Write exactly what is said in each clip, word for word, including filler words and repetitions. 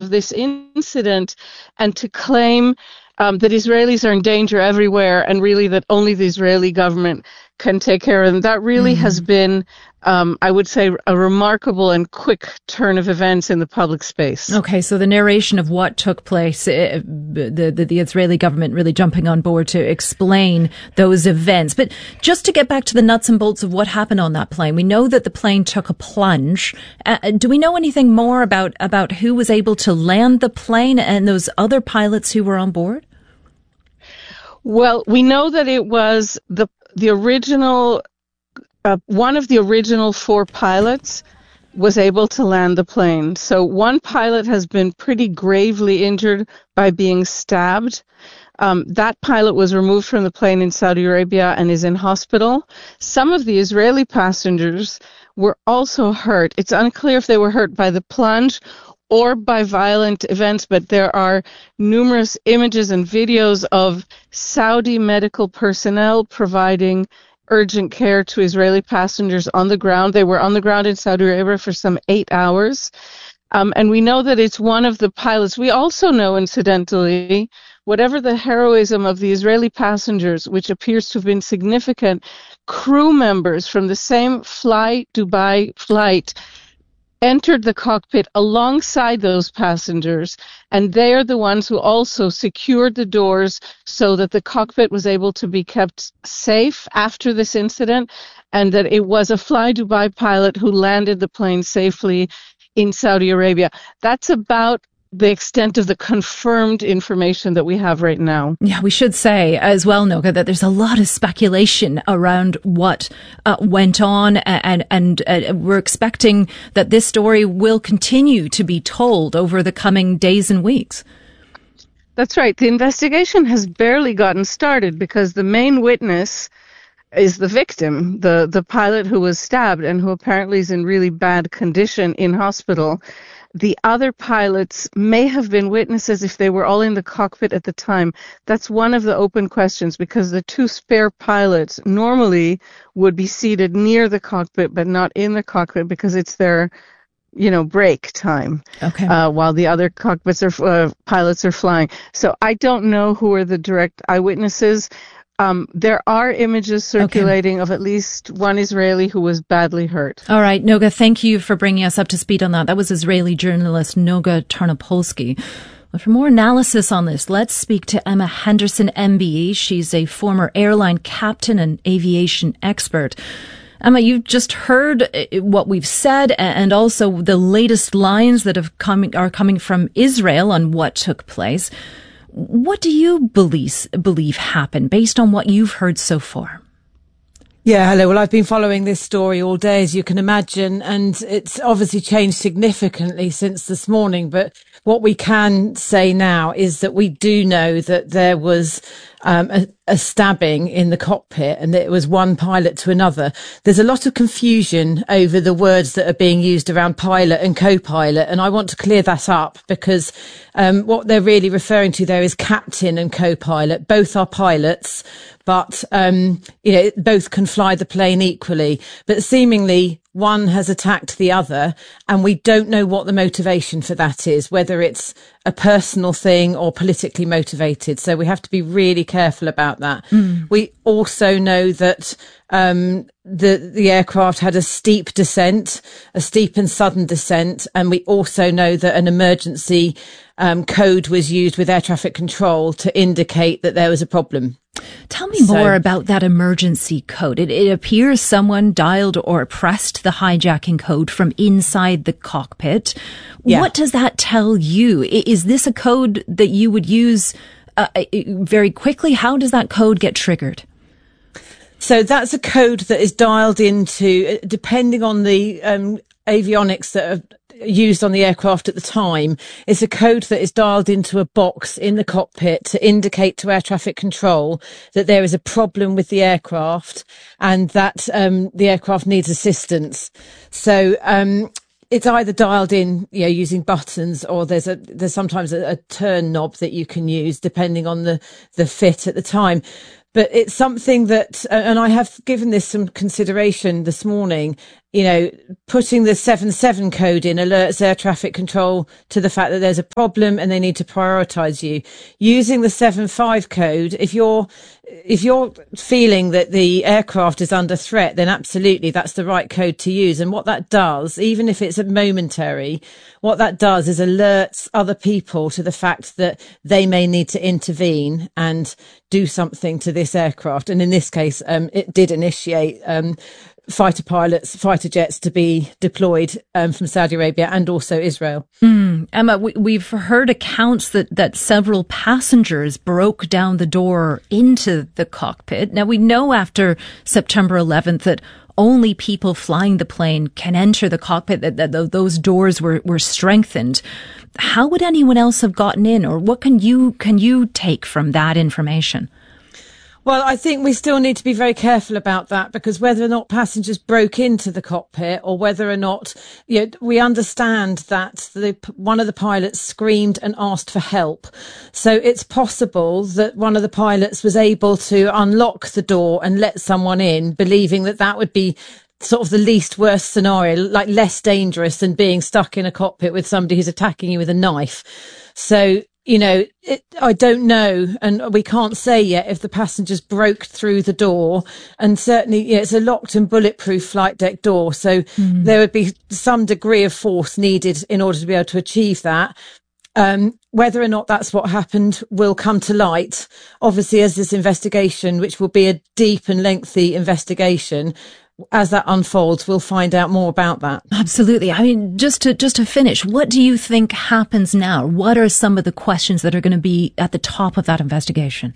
this incident and to claim um, that Israelis are in danger everywhere and really that only the Israeli government can take care of them. That really mm. has been, um, I would say, a remarkable and quick turn of events in the public space. Okay, so the narration of what took place, uh, the, the, the Israeli government really jumping on board to explain those events. But just to get back to the nuts and bolts of what happened on that plane, we know that the plane took a plunge. Uh, do we know anything more about, about who was able to land the plane and those other pilots who were on board? Well, we know that it was the the original, uh, one of the original four pilots was able to land the plane. So one pilot has been pretty gravely injured by being stabbed. Um, that pilot was removed from the plane in Saudi Arabia and is in hospital. Some of the Israeli passengers were also hurt. It's unclear if they were hurt by the plunge or by violent events, but there are numerous images and videos of Saudi medical personnel providing urgent care to Israeli passengers on the ground. They were on the ground in Saudi Arabia for some eight hours. Um, and we know that it's one of the pilots. We also know, incidentally, whatever the heroism of the Israeli passengers, which appears to have been significant, crew members from the same Fly Dubai flight entered the cockpit alongside those passengers, and they are the ones who also secured the doors so that the cockpit was able to be kept safe after this incident, and that it was a Fly Dubai pilot who landed the plane safely in Saudi Arabia. That's about the extent of the confirmed information that we have right now. Yeah, we should say as well, Noga, that there's a lot of speculation around what uh, went on, and and uh, we're expecting that this story will continue to be told over the coming days and weeks. That's right. The investigation has barely gotten started because the main witness is the victim, the, the pilot who was stabbed and who apparently is in really bad condition in hospital. The other pilots may have been witnesses if they were all in the cockpit at the time. That's one of the open questions, because the two spare pilots normally would be seated near the cockpit but not in the cockpit because it's their, you know, break time. Okay. Uh, while the other cockpits are uh, pilots are flying. So I don't know who are the direct eyewitnesses. Um, there are images circulating okay. of at least one Israeli who was badly hurt. All right, Noga, thank you for bringing us up to speed on that. That was Israeli journalist Noga Tarnopolsky. Well, for more analysis on this, let's speak to Emma Henderson, M B E. She's a former airline captain and aviation expert. Emma, you've just heard what we've said and also the latest lines that have come, are coming from Israel on what took place. What do you believe, believe happened based on what you've heard so far? Yeah, hello. Well, I've been following this story all day, as you can imagine, and it's obviously changed significantly since this morning. But what we can say now is that we do know that there was um, a, a stabbing in the cockpit and that it was one pilot to another. There's a lot of confusion over the words that are being used around pilot and co-pilot, and I want to clear that up because um, what they're really referring to there is captain and co-pilot. Both are pilots, but um, you know, both can fly the plane equally. But seemingly one has attacked the other, and we don't know what the motivation for that is, whether it's a personal thing or politically motivated. So we have to be really careful about that. Mm. We also know that um the the aircraft had a steep descent, a steep and sudden descent, and we also know that an emergency um code was used with air traffic control to indicate that there was a problem. Tell me so, more about that emergency code. It, it appears someone dialed or pressed the hijacking code from inside the cockpit. Yeah. What does that tell you? Is this a code that you would use uh, very quickly? How does that code get triggered? So that's a code that is dialed into, depending on the um, avionics that are used on the aircraft at the time. It's a code that is dialed into a box in the cockpit to indicate to air traffic control that there is a problem with the aircraft and that um, the aircraft needs assistance. So um, it's either dialed in, you know, using buttons, or there's a there's sometimes a, a turn knob that you can use depending on the the fit at the time. But it's something that, and I have given this some consideration this morning, you know, putting the seven seven code in alerts air traffic control to the fact that there's a problem and they need to prioritize you. Using the seven five code, if you're, if you're feeling that the aircraft is under threat, then absolutely that's the right code to use. And what that does, even if it's a momentary, what that does is alerts other people to the fact that they may need to intervene and do something to this aircraft. And in this case, um, it did initiate, um, fighter pilots, fighter jets to be deployed um, from Saudi Arabia and also Israel. Mm. Emma, we, we've heard accounts that, that several passengers broke down the door into the cockpit. Now, we know after September eleventh that only people flying the plane can enter the cockpit, that, that those doors were, were strengthened. How would anyone else have gotten in, or what can you can you take from that information? Well, I think we still need to be very careful about that, because whether or not passengers broke into the cockpit or whether or not, you know, we understand that the, one of the pilots screamed and asked for help. So it's possible that one of the pilots was able to unlock the door and let someone in, believing that that would be sort of the least worst scenario, like less dangerous than being stuck in a cockpit with somebody who's attacking you with a knife. So, you know, it, I don't know, and we can't say yet if the passengers broke through the door. And certainly, yeah, it's a locked and bulletproof flight deck door, so mm. there would be some degree of force needed in order to be able to achieve that. Um, whether or not that's what happened will come to light, obviously, as this investigation, which will be a deep and lengthy investigation. As that unfolds, we'll find out more about that. Absolutely. I mean, just to just to finish, what do you think happens now? What are some of the questions that are going to be at the top of that investigation?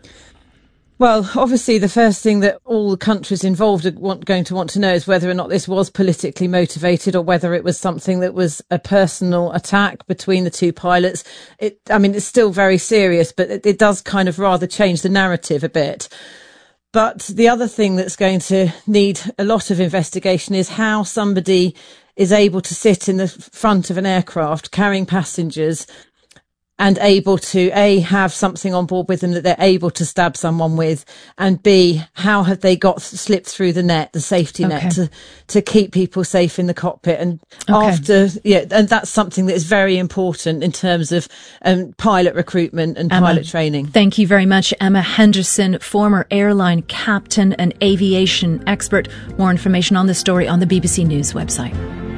Well, obviously, the first thing that all the countries involved are want, going to want to know is whether or not this was politically motivated, or whether it was something that was a personal attack between the two pilots. It, I mean, it's still very serious, but it, it does kind of rather change the narrative a bit. But the other thing that's going to need a lot of investigation is how somebody is able to sit in the front of an aircraft carrying passengers and able to, A, have something on board with them that they're able to stab someone with, and B, how have they got slipped through the net, the safety net, okay. to, to keep people safe in the cockpit. And okay. after, yeah, and that's something that is very important in terms of um, pilot recruitment and Emma, pilot training. Thank you very much, Emma Henderson, former airline captain and aviation expert. More information on this story on the B B C News website.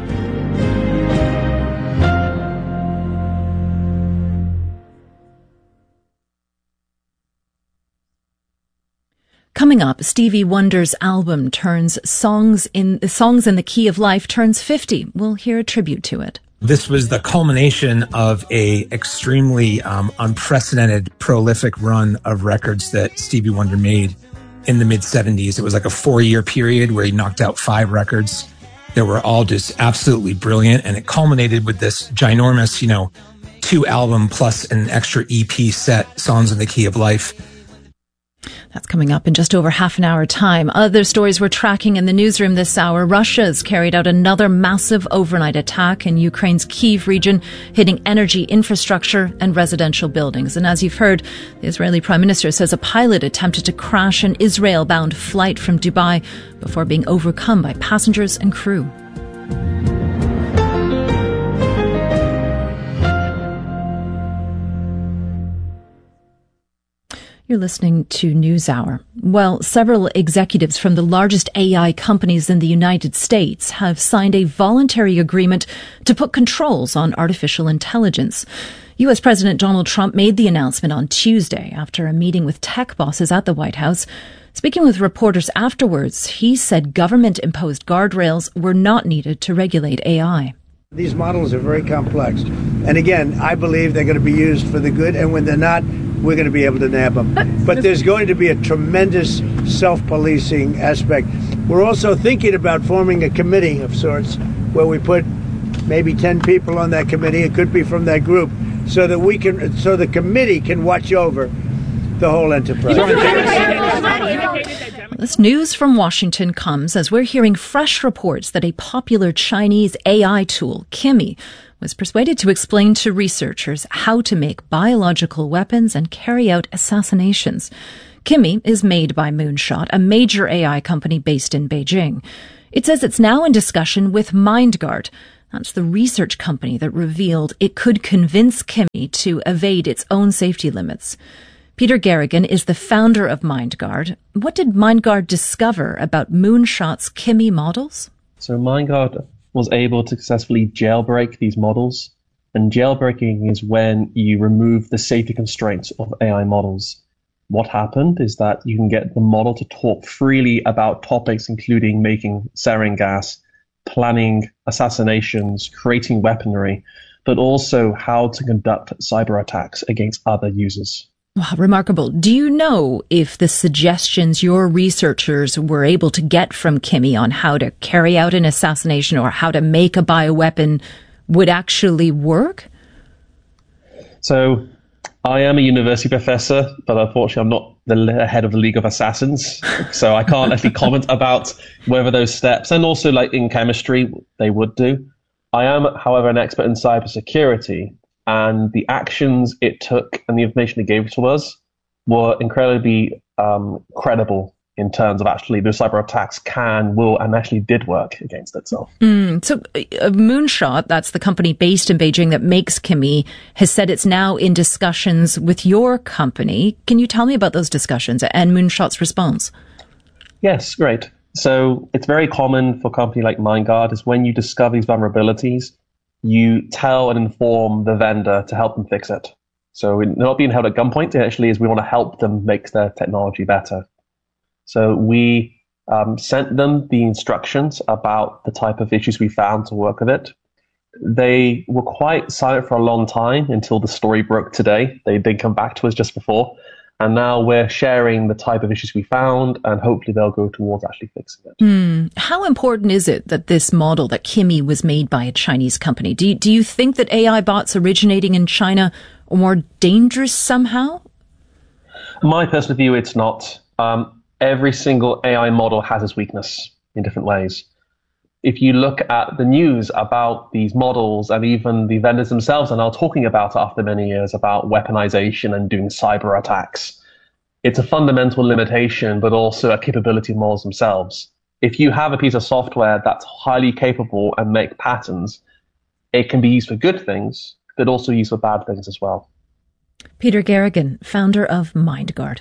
Coming up, Stevie Wonder's album turns songs in songs in the Key of Life turns fifty. We'll hear a tribute to it. This was the culmination of a extremely um, unprecedented, prolific run of records that Stevie Wonder made in the mid seventies. It was like a four-year period where he knocked out five records that were all just absolutely brilliant, and it culminated with this ginormous, you know, two album plus an extra E P set, Songs in the Key of Life. That's coming up in just over half an hour time. Other stories we're tracking in the newsroom this hour. Russia's carried out another massive overnight attack in Ukraine's Kyiv region, hitting energy infrastructure and residential buildings. And as you've heard, the Israeli Prime Minister says a pilot attempted to crash an Israel-bound flight from Dubai before being overcome by passengers and crew. You're listening to NewsHour. Well, several executives from the largest A I companies in the United States have signed a voluntary agreement to put controls on artificial intelligence. U S President Donald Trump made the announcement on Tuesday after a meeting with tech bosses at the White House. Speaking with reporters afterwards, he said government-imposed guardrails were not needed to regulate A I. These models are very complex. And again, I believe they're going to be used for the good, and when they're not, we're going to be able to nab them. But there's going to be a tremendous self-policing aspect. We're also thinking about forming a committee of sorts where we put maybe ten people on that committee. It could be from that group, so that we can, so the committee can watch over the whole enterprise. This news from Washington comes as we're hearing fresh reports that a popular Chinese A I tool, Kimi, was persuaded to explain to researchers how to make biological weapons and carry out assassinations. Kimi is made by Moonshot, a major A I company based in Beijing. It says it's now in discussion with MindGuard. That's the research company that revealed it could convince Kimi to evade its own safety limits. Peter Garrigan is the founder of MindGuard. What did MindGuard discover about Moonshot's Kimi models? So MindGuard was able to successfully jailbreak these models. And jailbreaking is when you remove the safety constraints of A I models. What happened is that you can get the model to talk freely about topics including making sarin gas, planning assassinations, creating weaponry, but also how to conduct cyber attacks against other users. Wow, remarkable. Do you know if the suggestions your researchers were able to get from Kimi on how to carry out an assassination or how to make a bioweapon would actually work? So I am a university professor, but unfortunately I'm not the head of the League of Assassins. So I can't actually comment about whether those steps, and also like in chemistry, they would do. I am, however, an expert in cybersecurity, and the actions it took and the information it gave to us were incredibly um, credible in terms of actually those cyber attacks can, will, and actually did work against itself. Mm, so uh, Moonshot, that's the company based in Beijing that makes Kimi, has said it's now in discussions with your company. Can you tell me about those discussions and Moonshot's response? Yes, great. So it's very common for a company like MindGuard is when you discover these vulnerabilities, you tell and inform the vendor to help them fix it. So we're not being held at gunpoint. It actually is we want to help them make their technology better. So we um, sent them the instructions about the type of issues we found to work with it. They were quite silent for a long time until the story broke today. They did come back to us just before. And now we're sharing the type of issues we found, and hopefully they'll go towards actually fixing it. Mm. How important is it that this model, that Kimi, was made by a Chinese company? Do you, do you think that A I bots originating in China are more dangerous somehow? My personal view, it's not. Um, Every single A I model has its weakness in different ways. If you look at the news about these models, and even the vendors themselves are now talking about it after many years about weaponization and doing cyber attacks, it's a fundamental limitation, but also a capability of models themselves. If you have a piece of software that's highly capable and make patterns, it can be used for good things, but also used for bad things as well. Peter Garrigan, founder of MindGuard.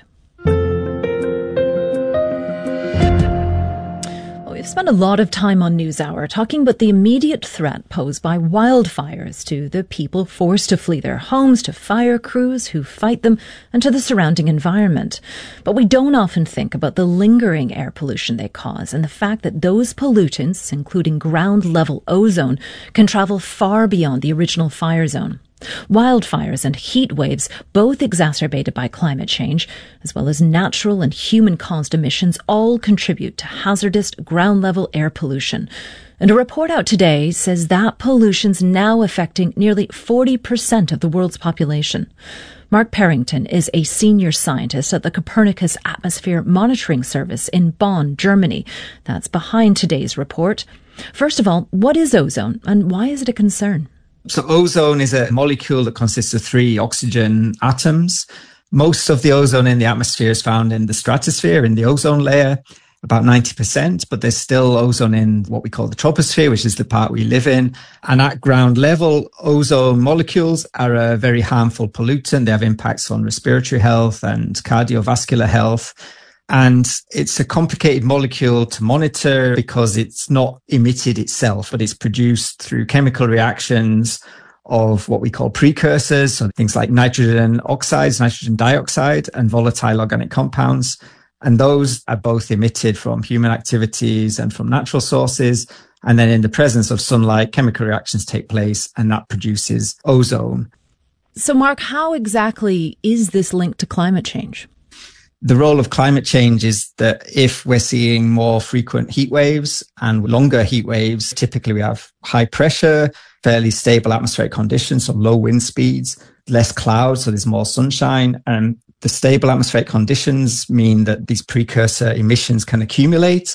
We've spent a lot of time on NewsHour talking about the immediate threat posed by wildfires to the people forced to flee their homes, to fire crews who fight them, and to the surrounding environment. But we don't often think about the lingering air pollution they cause and the fact that those pollutants, including ground-level ozone, can travel far beyond the original fire zone. Wildfires and heat waves, both exacerbated by climate change, as well as natural and human-caused emissions, all contribute to hazardous ground-level air pollution. And a report out today says that pollution's now affecting nearly forty percent of the world's population. Mark Parrington is a senior scientist at the Copernicus Atmosphere Monitoring Service in Bonn, Germany. That's behind today's report. First of all, what is ozone and why is it a concern? So ozone is a molecule that consists of three oxygen atoms. Most of the ozone in the atmosphere is found in the stratosphere, in the ozone layer, about ninety percent, but there's still ozone in what we call the troposphere, which is the part we live in. And at ground level, ozone molecules are a very harmful pollutant. They have impacts on respiratory health and cardiovascular health. And it's a complicated molecule to monitor because it's not emitted itself, but it's produced through chemical reactions of what we call precursors, so things like nitrogen oxides, nitrogen dioxide, and volatile organic compounds. And those are both emitted from human activities and from natural sources. And then in the presence of sunlight, chemical reactions take place, and that produces ozone. So, Mark, how exactly is this linked to climate change? The role of climate change is that if we're seeing more frequent heat waves and longer heat waves, typically we have high pressure, fairly stable atmospheric conditions, so low wind speeds, less clouds, so there's more sunshine. And the stable atmospheric conditions mean that these precursor emissions can accumulate.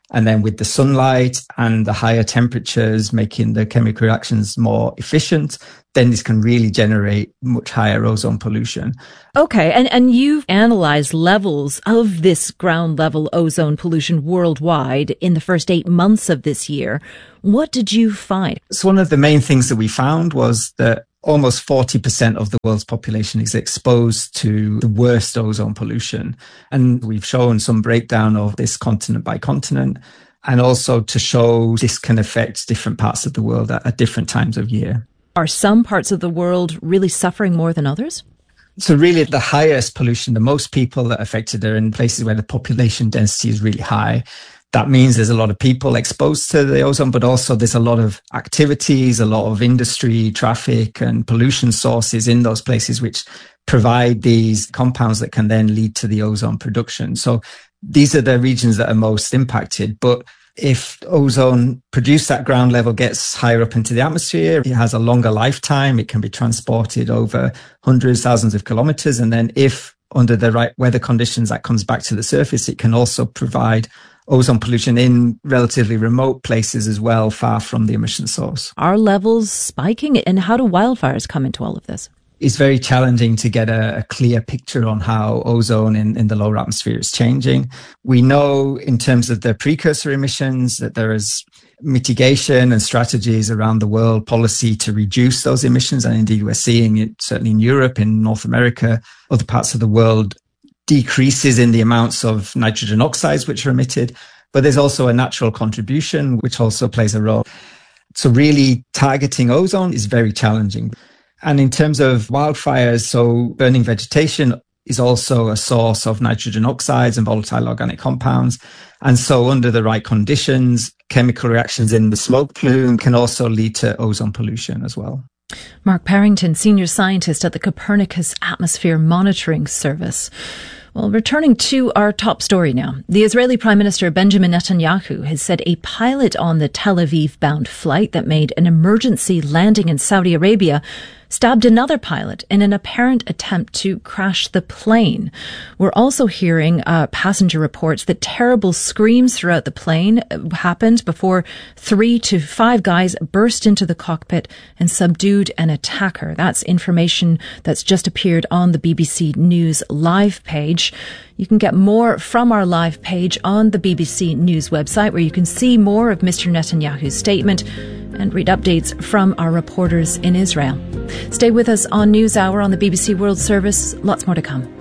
And then with the sunlight and the higher temperatures making the chemical reactions more efficient, then this can really generate much higher ozone pollution. Okay, and, and you've analyzed levels of this ground level ozone pollution worldwide in the first eight months of this year. What did you find? So one of the main things that we found was that almost forty percent of the world's population is exposed to the worst ozone pollution. And we've shown some breakdown of this continent by continent, and also to show this can affect different parts of the world at, at different times of year. Are some parts of the world really suffering more than others? So really the highest pollution, the most people that are affected are in places where the population density is really high. That means there's a lot of people exposed to the ozone, but also there's a lot of activities, a lot of industry, traffic and pollution sources in those places, which provide these compounds that can then lead to the ozone production. So these are the regions that are most impacted. But if ozone produced at ground level gets higher up into the atmosphere, it has a longer lifetime. It can be transported over hundreds, thousands of kilometers. And then if under the right weather conditions that comes back to the surface, it can also provide ozone pollution in relatively remote places as well, far from the emission source. Are levels spiking? And how do wildfires come into all of this? It's very challenging to get a, a clear picture on how ozone in, in the lower atmosphere is changing. We know in terms of the precursor emissions that there is mitigation and strategies around the world, policy to reduce those emissions. And indeed, we're seeing it certainly in Europe, in North America, other parts of the world, decreases in the amounts of nitrogen oxides which are emitted, but there's also a natural contribution which also plays a role. So really targeting ozone is very challenging. And in terms of wildfires, so burning vegetation is also a source of nitrogen oxides and volatile organic compounds. And so under the right conditions, chemical reactions in the smoke plume can also lead to ozone pollution as well. Mark Parrington, Senior Scientist at the Copernicus Atmosphere Monitoring Service. Well, returning to our top story now. The Israeli Prime Minister Benjamin Netanyahu has said a pilot on the Tel Aviv-bound flight that made an emergency landing in Saudi Arabia stabbed another pilot in an apparent attempt to crash the plane. We're also hearing uh, passenger reports that terrible screams throughout the plane happened before three to five guys burst into the cockpit and subdued an attacker. That's information that's just appeared on the B B C News live page. You can get more from our live page on the B B C News website, where you can see more of Mister Netanyahu's statement and read updates from our reporters in Israel. Stay with us on NewsHour on the B B C World Service. Lots more to come.